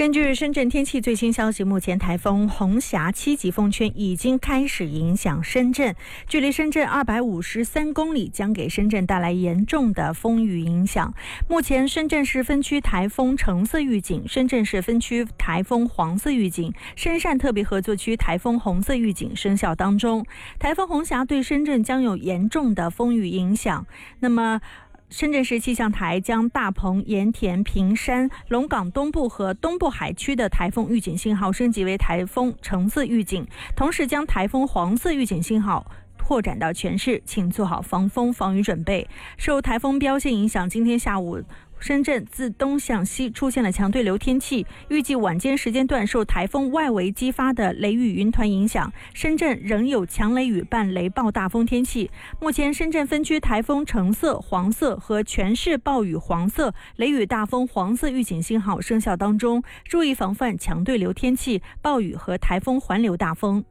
根据深圳天气最新消息，目前台风红霞7级风圈已经开始影响深圳，距离深圳253公里，将给深圳带来严重的风雨影响。目前深圳市分区台风橙色预警，深圳市分区台风黄色预警，深汕特别合作区台风红色预警生效当中。台风红霞对深圳将有严重的风雨影响。那么深圳市气象台将大鹏、盐田、坪山、龙岗东部和东部海区的台风预警信号升级为台风橙色预警，同时将台风黄色预警信号扩展到全市，请做好防风防雨准备。受台风标线影响，今天下午深圳自东向西出现了强对流天气，预计晚间时间段受台风外围激发的雷雨云团影响，深圳仍有强雷雨伴雷暴大风天气。目前深圳分区台风橙色、黄色和全市暴雨黄色、雷雨大风黄色预警信号生效当中，注意防范强对流天气、暴雨和台风环流大风。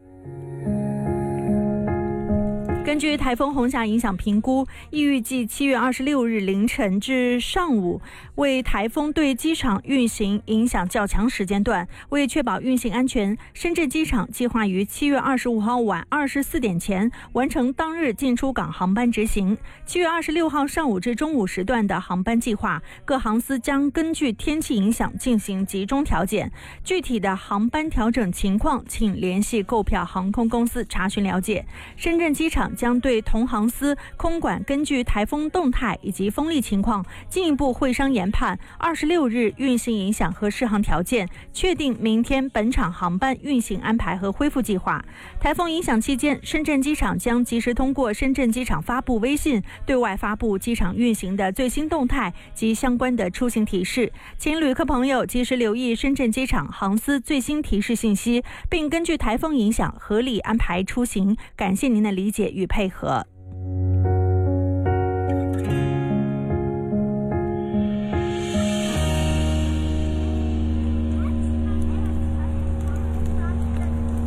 根据台风红霞影响评估，预计7月26日凌晨至上午为台风对机场运行影响较强时间段，为确保运行安全，深圳机场计划于7月25号晚24点前完成当日进出港航班执行。7月26号上午至中午时段的航班计划，各航司将根据天气影响进行集中调整，具体的航班调整情况请联系购票航空公司查询了解。深圳机场将对同航司空管根据台风动态以及风力情况进一步会商研判26日运行影响和适航条件，确定明天本场航班运行安排和恢复计划。台风影响期间，深圳机场将及时通过深圳机场发布微信对外发布机场运行的最新动态及相关的出行提示，请旅客朋友及时留意深圳机场航司最新提示信息，并根据台风影响合理安排出行。感谢您的理解与配合。